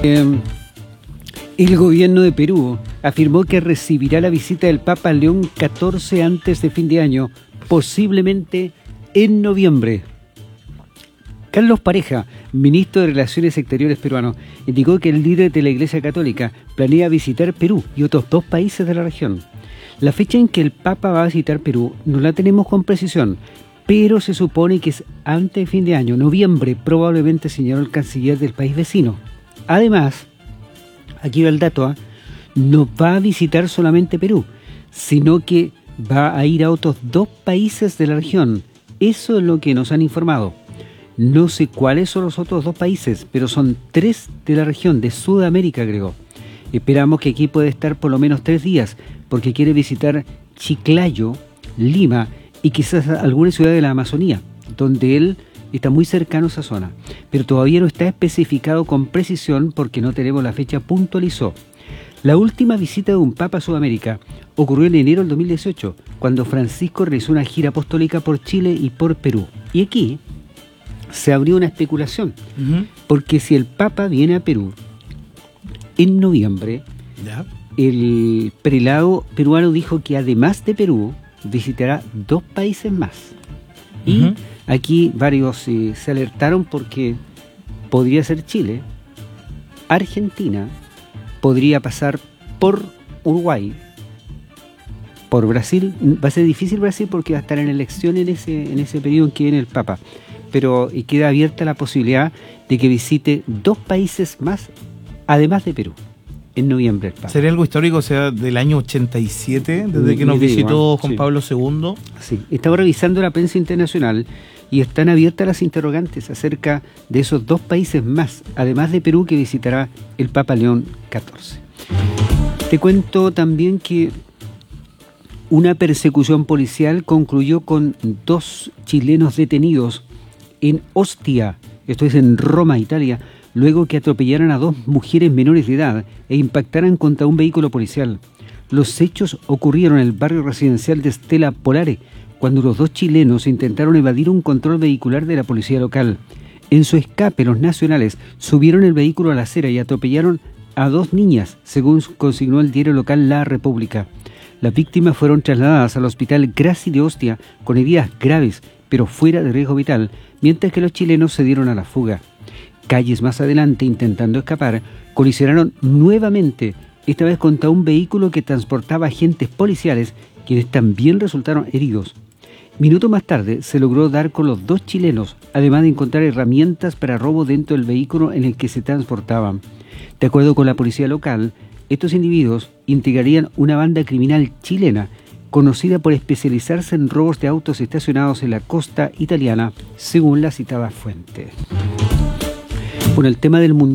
El gobierno de Perú afirmó que recibirá la visita del Papa León XIV antes de fin de año, posiblemente en noviembre. Carlos Pareja, ministro de Relaciones Exteriores peruano, indicó que el líder de la Iglesia Católica planea visitar Perú y otros 2 países de la región. La fecha en que el Papa va a visitar Perú no la tenemos con precisión, pero se supone que es antes de fin de año, noviembre, probablemente, señaló el canciller del país vecino. Además, aquí va el dato, no va a visitar solamente Perú, sino que va a ir a otros 2 países de la región. Eso es lo que nos han informado. No sé cuáles son los otros 2 países, pero son 3 de la región, de Sudamérica, agregó. Esperamos que aquí puede estar por lo menos 3 días, porque quiere visitar Chiclayo, Lima y quizás alguna ciudad de la Amazonía, donde él está muy cercano a esa zona. Pero todavía no está especificado con precisión porque no tenemos la fecha, puntualizó. La última visita de un papa a Sudamérica ocurrió en enero del 2018, cuando Francisco realizó una gira apostólica por Chile y por Perú. Y aquí se abrió una especulación, porque si el Papa viene a Perú en noviembre, el prelado peruano dijo que además de Perú visitará 2 países más. Y aquí varios se alertaron porque podría ser Chile, Argentina, podría pasar por Uruguay, por Brasil. Va a ser difícil Brasil porque va a estar en elección en ese periodo en que viene el Papa. Pero queda abierta la posibilidad de que visite 2 países más, además de Perú, en noviembre el Papa. ¿Sería algo histórico, o sea, del año 87, desde que nos visitó Juan Pablo II? Sí, estaba revisando la prensa internacional y están abiertas las interrogantes acerca de esos 2 países más, además de Perú, que visitará el Papa León XIV. Te cuento también que una persecución policial concluyó con 2 chilenos detenidos en Ostia, esto es en Roma, Italia, luego que atropellaran a 2 mujeres menores de edad e impactaran contra un vehículo policial. Los hechos ocurrieron en el barrio residencial de Stella Polare, cuando los 2 chilenos intentaron evadir un control vehicular de la policía local. En su escape, los nacionales subieron el vehículo a la acera y atropellaron a 2 niñas, según consignó el diario local La República. Las víctimas fueron trasladadas al hospital Graci de Ostia con heridas graves, pero fuera de riesgo vital, mientras que los chilenos se dieron a la fuga. Calles más adelante, intentando escapar, colisionaron nuevamente, esta vez contra un vehículo que transportaba agentes policiales, quienes también resultaron heridos. Minutos más tarde se logró dar con los 2 chilenos, además de encontrar herramientas para robo dentro del vehículo en el que se transportaban. De acuerdo con la policía local, estos individuos integrarían una banda criminal chilena, conocida por especializarse en robos de autos estacionados en la costa italiana, según la citada fuente. Bueno, el tema del